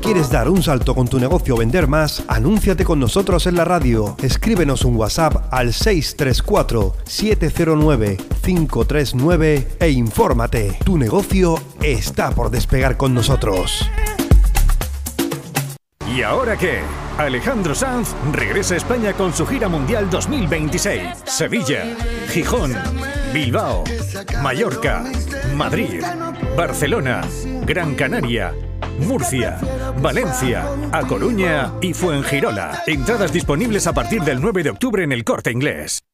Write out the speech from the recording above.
¿Quieres dar un salto con tu negocio o vender más? Anúnciate con nosotros en la radio. Escríbenos un WhatsApp al 634-709-539 e infórmate. Tu negocio está por despegar con nosotros. ¿Y ahora qué? Alejandro Sanz regresa a España con su gira mundial 2026. Sevilla, Gijón, Bilbao, Mallorca, Madrid, Barcelona, Gran Canaria, Murcia, Valencia, A Coruña y Fuengirola. Entradas disponibles a partir del 9 de octubre en El Corte Inglés.